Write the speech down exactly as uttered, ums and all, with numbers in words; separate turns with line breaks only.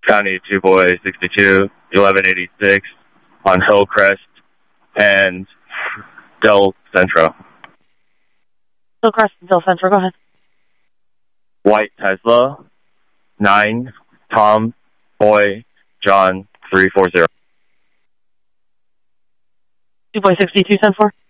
County two Boy sixty-two, eleven eighty-six on Hillcrest and Del Centro.
Hillcrest and Del Centro, go ahead.
White Tesla, nine Tom Boy John three four zero.
two Boy sixty-two, ten four.